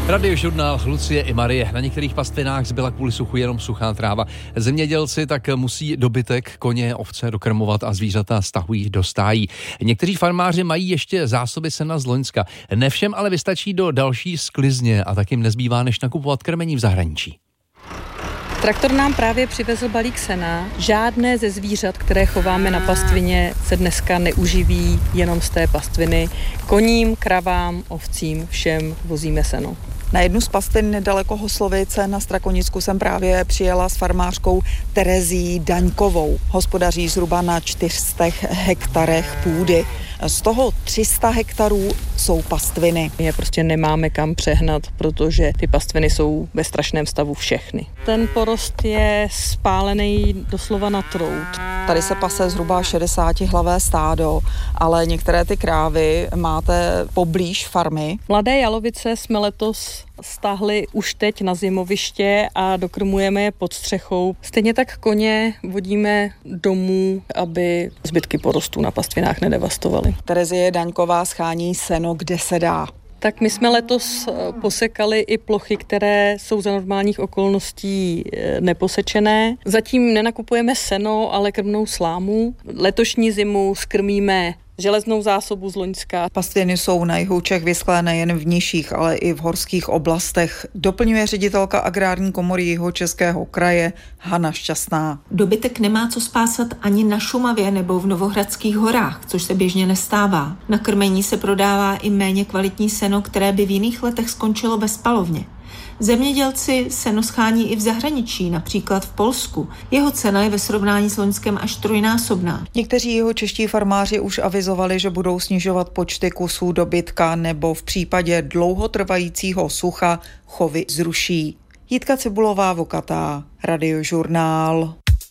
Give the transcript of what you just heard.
Radiožurnál Lucie i Marie. Na některých pastvinách zbyla kvůli suchu jenom suchá tráva. Zemědělci tak musí dobytek, koně, ovce dokrmovat a zvířata stahují do stájí. Někteří farmáři mají ještě zásoby sena z loňska. Ne všem ale vystačí do další sklizně a tak jim nezbývá, než nakupovat krmení v zahraničí. Traktor nám právě přivezl balík sena. Žádné ze zvířat, které chováme na pastvině, se dneska neuživí jenom z té pastviny. Koním, kravám, ovcím, všem vozíme seno. Na jednu z pastvin nedaleko Hoslovice na Strakonicku jsem právě přijela s farmářkou Terezí Daňkovou. Hospodaří zhruba na 400 hektarech půdy. Z toho 300 hektarů jsou pastviny. My je prostě nemáme kam přehnat, protože ty pastviny jsou ve strašném stavu všechny. Ten porost je spálený doslova na trout. Tady se pase zhruba 60hlavé stádo, ale některé ty krávy máte poblíž farmy. Mladé jalovice jsme letos stáhli už teď na zimoviště a dokrmujeme je pod střechou. Stejně tak koně vodíme domů, aby zbytky porostů na pastvinách nedevastovaly. Terezie Daňková schání seno, kde se dá. Tak my jsme letos posekali i plochy, které jsou za normálních okolností neposečené. Zatím nenakupujeme seno, ale krmnou slámu. Letošní zimu skrmíme železnou zásobu z loňska. Pastviny jsou na jihu Čech vyschlé nejen v nižších, ale i v horských oblastech, doplňuje ředitelka Agrární komory Jihočeského kraje Hana Šťastná. Dobytek nemá co spásat ani na Šumavě nebo v Novohradských horách, což se běžně nestává. Na krmení se prodává i méně kvalitní seno, které by v jiných letech skončilo bezpalovně. Zemědělci seno schání i v zahraničí, například v Polsku. Jeho cena je ve srovnání s loňskem až trojnásobná. Někteří jihočeští farmáři už avizovali, že budou snižovat počty kusů dobytka nebo v případě dlouhotrvajícího sucha chovy zruší. Jitka Cibulová, Vokatá, Radiožurnál.